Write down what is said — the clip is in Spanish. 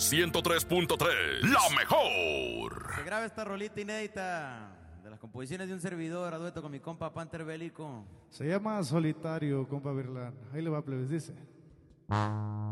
103.3, la mejor. Se graba esta rolita inédita de las composiciones de un servidor a dueto con mi compa Panther Bélico. Se llama Solitario, compa Virlán. Ahí le va, plebes, dice.